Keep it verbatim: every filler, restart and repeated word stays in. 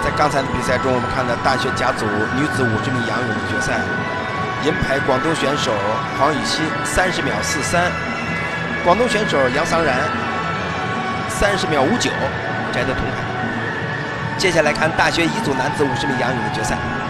在刚才的比赛中，我们看到大学甲组女子五十米仰泳的决赛，银牌广东选手黄雨欣三十秒四三，广东选手杨桑然三十秒五九摘得铜牌。接下来看大学乙组男子五十米仰泳的决赛。